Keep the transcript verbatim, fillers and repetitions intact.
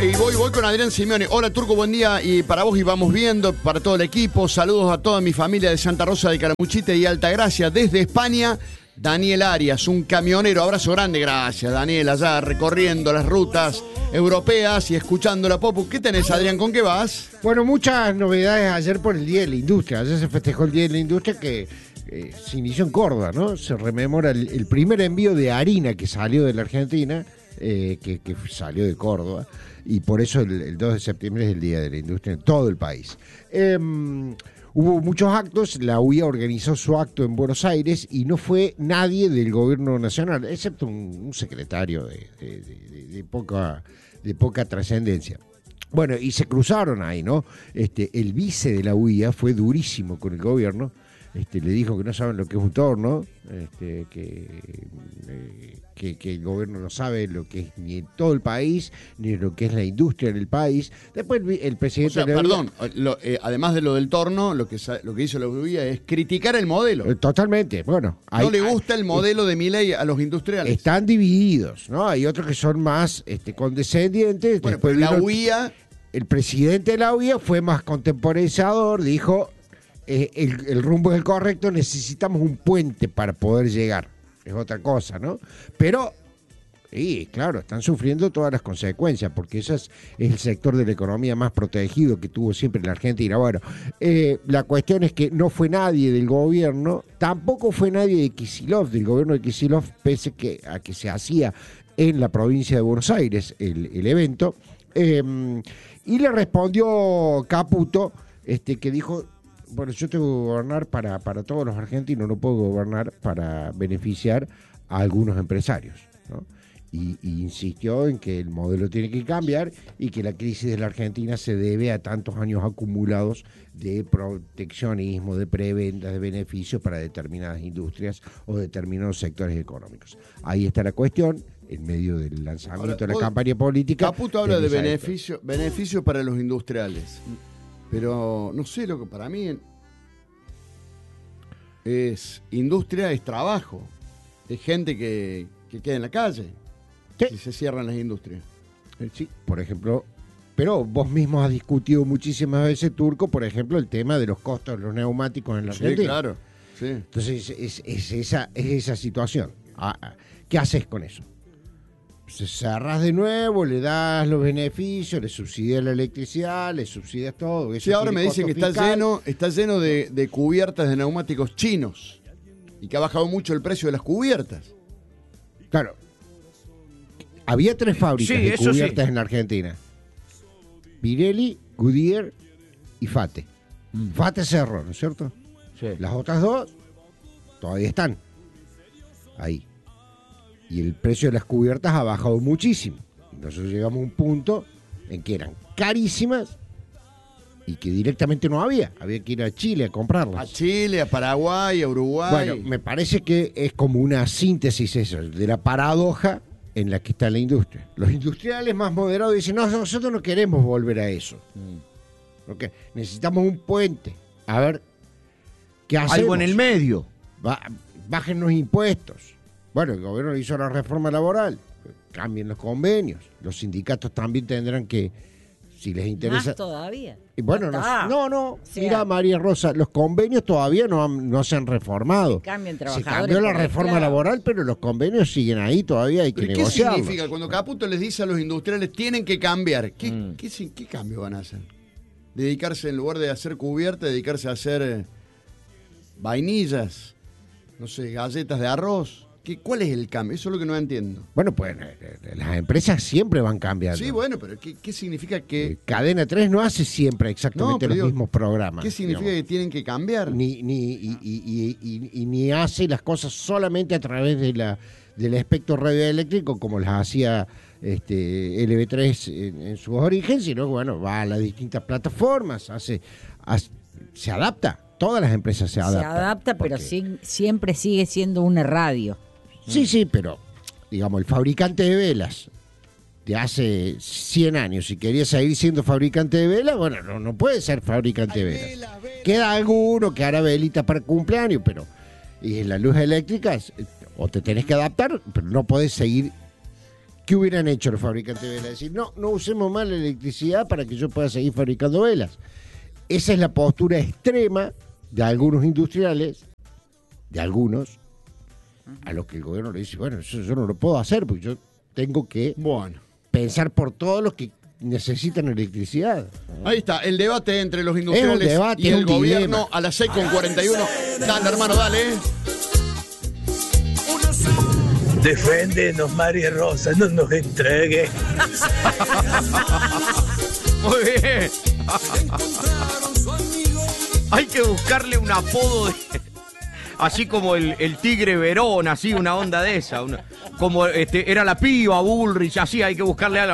y voy, voy con Adrián Simeone. Hola, Turco, buen día. Y para vos, y vamos viendo, para todo el equipo. Saludos a toda mi familia de Santa Rosa de Calamuchita y Altagracia. Desde España, Daniel Arias, un camionero. Abrazo grande, gracias, Daniel, allá recorriendo las rutas europeas y escuchando la Popu. ¿Qué tenés, Adrián? ¿Con qué vas? Bueno, muchas novedades ayer por el Día de la Industria. Ayer se festejó el Día de la Industria que eh, se inició en Córdoba, ¿no? Se rememora el, el primer envío de harina que salió de la Argentina, eh, que, que salió de Córdoba, y por eso el, el dos de septiembre es el Día de la Industria en todo el país. Eh, Hubo muchos actos, la U I A organizó su acto en Buenos Aires y no fue nadie del gobierno nacional, excepto un, un secretario de, de, de, de poca, de poca trascendencia. Bueno, y se cruzaron ahí, ¿no? Este, el vice de la U I A fue durísimo con el gobierno, este, le dijo que no saben lo que es un torno, este, que, eh, que, que el gobierno no sabe lo que es ni todo el país, ni lo que es la industria en el país. Después el presidente... O sea, perdón, lo, eh, además de lo del torno, lo que, lo que hizo la U I A es criticar el modelo. Eh, totalmente, bueno. Hay, no le gusta el modelo de Milei a los industriales. Están divididos, ¿no? Hay otros que son más este, condescendientes. Bueno, Después pero la vino U I A... El presidente de la U I A fue más contemporaneizador, dijo... Eh, el, el rumbo es el correcto, necesitamos un puente para poder llegar. Es otra cosa, ¿no? Pero, sí, claro, están sufriendo todas las consecuencias, porque ese es, es el sector de la economía más protegido que tuvo siempre la Argentina. Bueno, eh, la cuestión es que no fue nadie del gobierno, tampoco fue nadie de Kicillof, del gobierno de Kicillof, pese que, a que se hacía en la provincia de Buenos Aires el, el evento. Eh, y le respondió Caputo, este, que dijo... Bueno, yo tengo que gobernar para, para todos los argentinos, no puedo gobernar para beneficiar a algunos empresarios, ¿no? Y, y insistió en que el modelo tiene que cambiar y que la crisis de la Argentina se debe a tantos años acumulados de proteccionismo, de prebendas, de beneficios para determinadas industrias o determinados sectores económicos. Ahí está la cuestión. En medio del lanzamiento Ahora, de la campaña política. Caputo habla de beneficio, beneficio para los industriales. Pero no sé, lo que para mí es industria, es trabajo, es gente que, que queda en la calle, ¿sí? Si se cierran las industrias. Sí, por ejemplo, pero vos mismo has discutido muchísimas veces, Turco, por ejemplo, el tema de los costos de los neumáticos en la Argentina. Sí, claro. Sí. Entonces es, es, esa, es esa situación. ¿Qué haces con eso? Se cerras de nuevo, le das los beneficios, le subsidias la electricidad, le subsidias todo. Sí, ahora me dicen que está lleno, está lleno de, de cubiertas de neumáticos chinos y que ha bajado mucho el precio de las cubiertas. Claro. Había tres fábricas sí, de cubiertas sí. en la Argentina. Pirelli, Goodyear y Fate. Mm. Fate cerró, ¿no es cierto? Sí. Las otras dos todavía están ahí. Y el precio de las cubiertas ha bajado muchísimo. Nosotros llegamos a un punto en que eran carísimas y que directamente no había. Había que ir a Chile a comprarlas. A Chile, a Paraguay, a Uruguay. Bueno, me parece que es como una síntesis eso, de la paradoja en la que está la industria. Los industriales más moderados dicen, no, nosotros no queremos volver a eso. Mm. Porque necesitamos un puente. A ver, ¿qué hacemos? Algo en el medio. Ba- bajen los impuestos. Bueno, el gobierno hizo la reforma laboral, cambien los convenios, los sindicatos también tendrán que, si les interesa... Más todavía. Y bueno, no, no, no, o sea, mira María Rosa, los convenios todavía no, han, no se han reformado. Se cambian Se trabajadores cambió la por reforma esclavos. laboral, pero los convenios siguen ahí, todavía hay que ¿Pero qué negociarlos. significa cuando Caputo les dice a los industriales tienen que cambiar? ¿Qué, Mm. qué, qué, qué cambio van a hacer? Dedicarse, en lugar de hacer cubierta, dedicarse a hacer eh, vainillas, no sé, galletas de arroz. ¿Qué, ¿Cuál es el cambio? Eso es lo que no entiendo. Bueno, pues eh, las empresas siempre van cambiando. Sí, bueno, pero ¿qué, qué significa que...? Eh, Cadena tres no hace siempre exactamente No, pero los digo, mismos programas. ¿Qué significa digamos. que tienen que cambiar? Ni, ni, y, y- y- y- y ni hace las cosas solamente a través de la, del espectro radioeléctrico como las hacía este, L B tres en, en sus orígenes, sino que bueno, va a las distintas plataformas, hace, hace- se adapta. Todas las empresas se adaptan. Se adapta, pero porque- sí- siempre sigue siendo una radio. Sí, sí, pero digamos, el fabricante de velas de hace cien años, si quería seguir siendo fabricante de velas, bueno, no, no puede ser fabricante de velas. Queda alguno que hará velitas para cumpleaños, pero y en la luz eléctrica, o te tenés que adaptar, pero no podés seguir ¿Qué hubieran hecho los fabricantes de velas? Decir, no, no usemos más la electricidad para que yo pueda seguir fabricando velas. Esa es la postura extrema de algunos industriales, de algunos, a los que el gobierno le dice, bueno, eso yo no lo puedo hacer porque yo tengo que Bueno. pensar por todos los que necesitan electricidad. Ahí está, el debate entre los industriales debate, y es el un gobierno dilema. a las seis con cuarenta y uno. Dale, hermano, dale. Deféndenos, María Rosa, no nos entregue. Muy bien. Hay que buscarle un apodo de... Así como el, el Tigre Verón, así una onda de esa. Una, como este era la piba, Bullrich, así hay que buscarle algo.